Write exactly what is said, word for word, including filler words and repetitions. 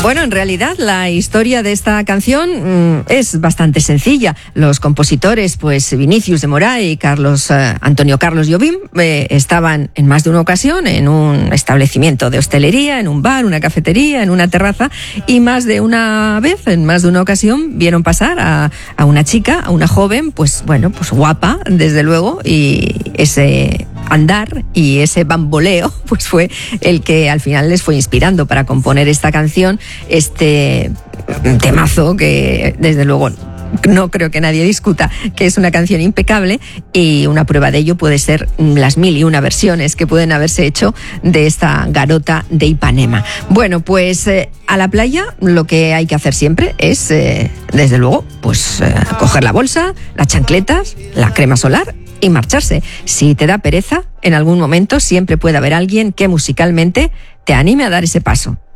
Bueno, en realidad la historia de esta canción mmm, es bastante sencilla. Los compositores, pues Vinicius de Moray y Carlos eh, Antonio Carlos Jobim, eh, estaban en más de una ocasión en un establecimiento de hostelería, en un bar, una cafetería, en una terraza, y más de una vez, en más de una ocasión, vieron pasar a, a una chica, a una joven, pues bueno, pues guapa, desde luego, y ese andar y ese bamboleo, pues fue el que al final les fue inspirando para componer esta canción, este temazo que desde luego no creo que nadie discuta que es una canción impecable, y una prueba de ello puede ser las mil y una versiones que pueden haberse hecho de esta Garota de Ipanema. Bueno, pues eh, a la playa lo que hay que hacer siempre es, eh, desde luego, pues eh, coger la bolsa, las chancletas, la crema solar y marcharse. Si te da pereza, en algún momento siempre puede haber alguien que musicalmente te anime a dar ese paso.